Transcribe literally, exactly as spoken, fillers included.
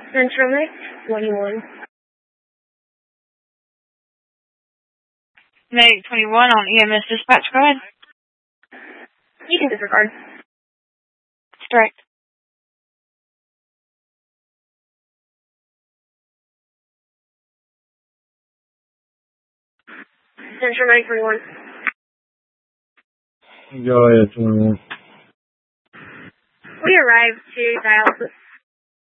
Central Medic twenty-one. Medic twenty-one on E M S dispatch, go ahead. You can disregard. Strike. Central Medic twenty-one. Go ahead, twenty-one. We arrived to dialysis.